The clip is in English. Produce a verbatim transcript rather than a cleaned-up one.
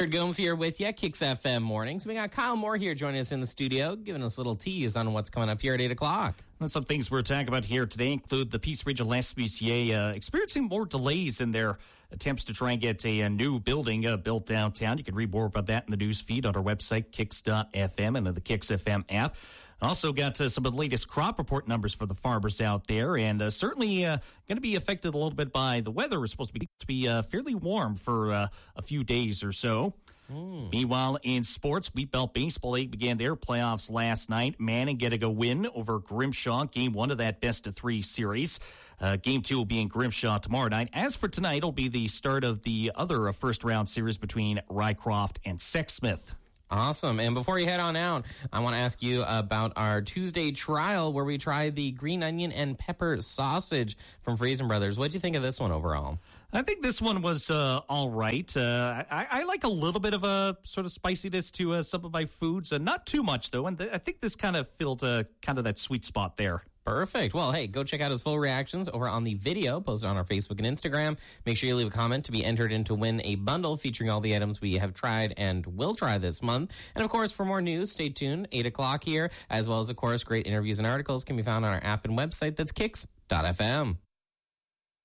Clifford Gomes here with you, Kicks F M Mornings. We got Kyle Moore here joining us in the studio, giving us a little tease on what's coming up here at eight o'clock. Well, some things we're talking about here today include the Peace Regional S P C A uh, experiencing more delays in their attempts to try and get a, a new building uh, built downtown. You can read more about that in the news feed on our website, kicks dot f m, and the Kicks F M app. Also got uh, some of the latest crop report numbers for the farmers out there, and uh, certainly uh, going to be affected a little bit by the weather. It's supposed to be, to be uh, fairly warm for uh, a few days or so. Mm. Meanwhile, in sports, Wheatbelt Baseball eight began their playoffs last night. Manning getting a win over Grimshaw, game one of that best-of-three series. Uh, game two will be in Grimshaw tomorrow night. As for tonight, it'll be the start of the other uh, first-round series between Rycroft and Sexsmith. Awesome. And before you head on out, I want to ask you about our Tuesday trial where we tried the green onion and pepper sausage from Friesen Brothers. What did you think of this one overall? I think this one was uh, all right. Uh, I, I like a little bit of a sort of spiciness to uh, some of my foods. Uh, not too much, though. And th- I think this kind of filled uh, kind of that sweet spot there. Perfect. Well, hey, go check out his full reactions over on the video posted on our Facebook and Instagram. Make sure you leave a comment to be entered in to win a bundle featuring all the items we have tried and will try this month. And, of course, for more news, stay tuned. eight o'clock here, as well as, of course, great interviews and articles can be found on our app and website. That's kicks dot f m.